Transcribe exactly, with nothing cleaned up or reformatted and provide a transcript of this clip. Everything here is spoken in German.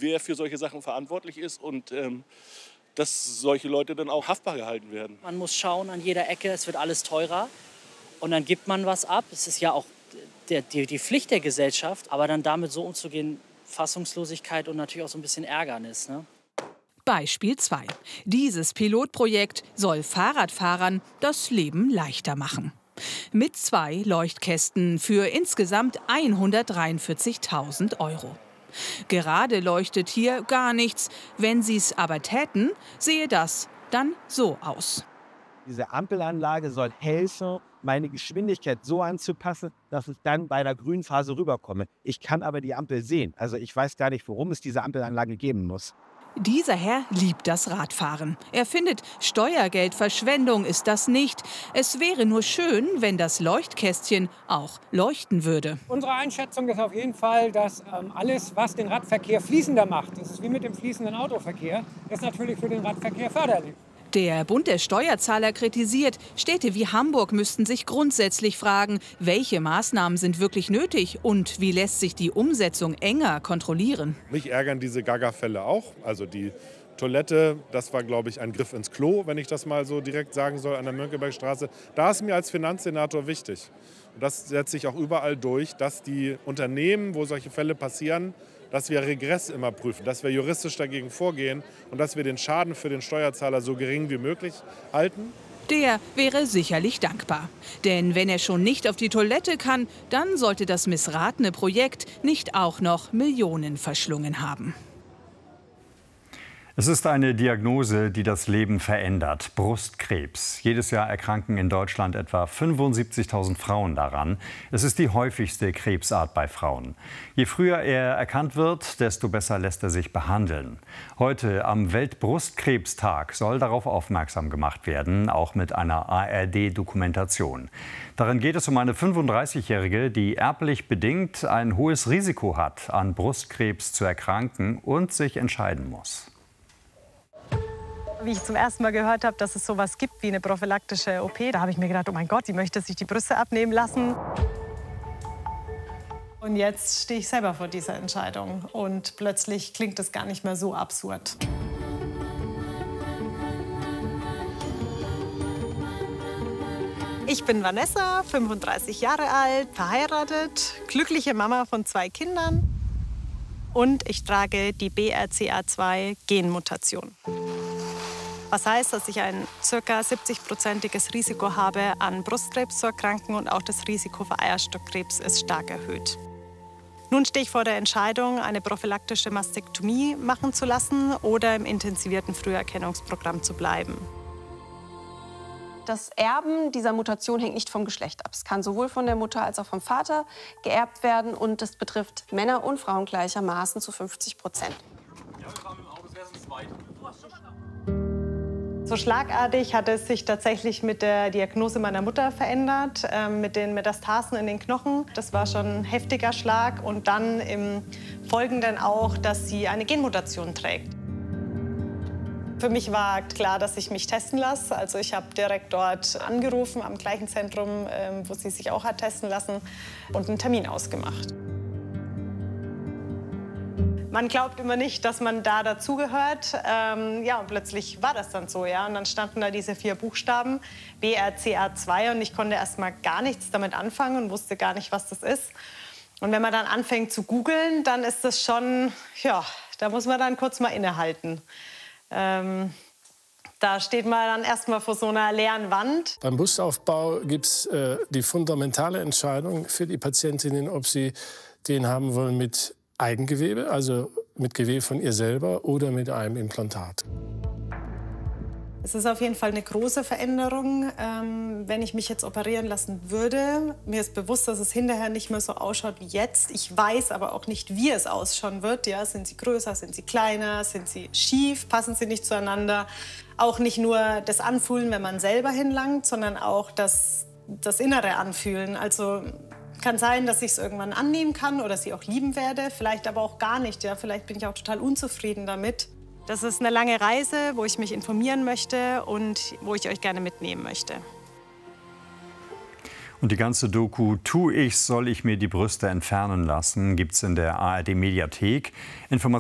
wer für solche Sachen verantwortlich ist und ähm, dass solche Leute dann auch haftbar gehalten werden. Man muss schauen an jeder Ecke, es wird alles teurer und dann gibt man was ab. Es ist ja auch der, die, die Pflicht der Gesellschaft, aber dann damit so umzugehen, Fassungslosigkeit und natürlich auch so ein bisschen Ärgernis, ne? Beispiel zwei. Dieses Pilotprojekt soll Fahrradfahrern das Leben leichter machen. Mit zwei Leuchtkästen für insgesamt hundertdreiundvierzigtausend Euro. Gerade leuchtet hier gar nichts. Wenn Sie es aber täten, sehe das dann so aus. Diese Ampelanlage soll helfen, meine Geschwindigkeit so anzupassen, dass ich dann bei der grünen Phase rüberkomme. Ich kann aber die Ampel sehen. Also ich weiß gar nicht, warum es diese Ampelanlage geben muss. Dieser Herr liebt das Radfahren. Er findet, Steuergeldverschwendung ist das nicht. Es wäre nur schön, wenn das Leuchtkästchen auch leuchten würde. Unsere Einschätzung ist auf jeden Fall, dass ähm, alles, was den Radverkehr fließender macht, das ist wie mit dem fließenden Autoverkehr, ist natürlich für den Radverkehr förderlich. Der Bund der Steuerzahler kritisiert, Städte wie Hamburg müssten sich grundsätzlich fragen, welche Maßnahmen sind wirklich nötig und wie lässt sich die Umsetzung enger kontrollieren. Mich ärgern diese Gaga-Fälle auch. Also die Toilette, das war, glaube ich, ein Griff ins Klo, wenn ich das mal so direkt sagen soll, an der Mönckebergstraße. Da ist mir als Finanzsenator wichtig. Und das setzt sich auch überall durch, dass die Unternehmen, wo solche Fälle passieren, dass wir Regress immer prüfen, dass wir juristisch dagegen vorgehen und dass wir den Schaden für den Steuerzahler so gering wie möglich halten. Der wäre sicherlich dankbar. Denn wenn er schon nicht auf die Toilette kann, dann sollte das missratene Projekt nicht auch noch Millionen verschlungen haben. Es ist eine Diagnose, die das Leben verändert. Brustkrebs. Jedes Jahr erkranken in Deutschland etwa fünfundsiebzigtausend Frauen daran. Es ist die häufigste Krebsart bei Frauen. Je früher er erkannt wird, desto besser lässt er sich behandeln. Heute am Weltbrustkrebstag soll darauf aufmerksam gemacht werden, auch mit einer A R D-Dokumentation. Darin geht es um eine fünfunddreißigjährige, die erblich bedingt ein hohes Risiko hat, an Brustkrebs zu erkranken und sich entscheiden muss. Wie ich zum ersten Mal gehört habe, dass es sowas gibt wie eine prophylaktische O P, da habe ich mir gedacht, oh mein Gott, sie möchte sich die Brüste abnehmen lassen. Und jetzt stehe ich selber vor dieser Entscheidung und plötzlich klingt es gar nicht mehr so absurd. Ich bin Vanessa, fünfunddreißig Jahre alt, verheiratet, glückliche Mama von zwei Kindern und ich trage die B R C A zwei Genmutation. Was heißt, dass ich ein ca. siebzig-prozentiges Risiko habe, an Brustkrebs zu erkranken und auch das Risiko für Eierstockkrebs ist stark erhöht. Nun stehe ich vor der Entscheidung, eine prophylaktische Mastektomie machen zu lassen oder im intensivierten Früherkennungsprogramm zu bleiben. Das Erben dieser Mutation hängt nicht vom Geschlecht ab. Es kann sowohl von der Mutter als auch vom Vater geerbt werden und das betrifft Männer und Frauen gleichermaßen zu fünfzig Prozent. So schlagartig hat es sich tatsächlich mit der Diagnose meiner Mutter verändert, äh, mit den Metastasen in den Knochen. Das war schon ein heftiger Schlag und dann im Folgenden auch, dass sie eine Genmutation trägt. Für mich war klar, dass ich mich testen lasse. Also ich habe direkt dort angerufen, am gleichen Zentrum, äh, wo sie sich auch hat testen lassen und einen Termin ausgemacht. Man glaubt immer nicht, dass man da dazugehört. Ähm, ja, und plötzlich war das dann so, ja. Und dann standen da diese vier Buchstaben, B R C A zwei, und ich konnte erst mal gar nichts damit anfangen und wusste gar nicht, was das ist. Und wenn man dann anfängt zu googeln, dann ist das schon, ja, da muss man dann kurz mal innehalten. Ähm, da steht man dann erst mal vor so einer leeren Wand. Beim Brustaufbau gibt es äh, die fundamentale Entscheidung für die Patientinnen, ob sie den haben wollen mit Eigengewebe, also mit Gewebe von ihr selber oder mit einem Implantat. Es ist auf jeden Fall eine große Veränderung, ähm, wenn ich mich jetzt operieren lassen würde. Mir ist bewusst, dass es hinterher nicht mehr so ausschaut wie jetzt. Ich weiß aber auch nicht, wie es ausschauen wird. Ja, sind sie größer, sind sie kleiner, sind sie schief, passen sie nicht zueinander. Auch nicht nur das Anfühlen, wenn man selber hinlangt, sondern auch das, das innere Anfühlen. Also kann sein, dass ich es irgendwann annehmen kann oder sie auch lieben werde, vielleicht aber auch gar nicht. Ja, vielleicht bin ich auch total unzufrieden damit. Das ist eine lange Reise, wo ich mich informieren möchte und wo ich euch gerne mitnehmen möchte. Und die ganze Doku Tu ich, soll ich mir die Brüste entfernen lassen, gibt's in der A R D Mediathek. Informationen